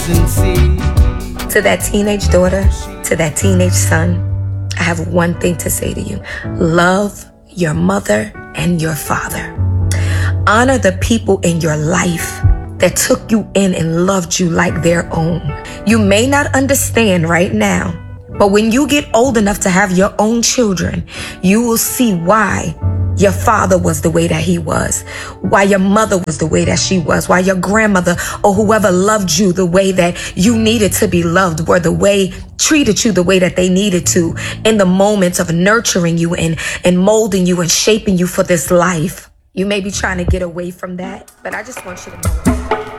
To that teenage daughter, to that teenage son, I have one thing to say to you. Love your mother and your father. Honor the people in your life that took you in and loved you like their own. You may not understand right now, but when you get old enough to have your own children, you will see why your father was the way that he was, why your mother was the way that she was, why your grandmother or whoever loved you the way that you needed to be loved, were the way, treated you the way that they needed to in the moments of nurturing you and molding you and shaping you for this life. You may be trying to get away from that, but I just want you to know.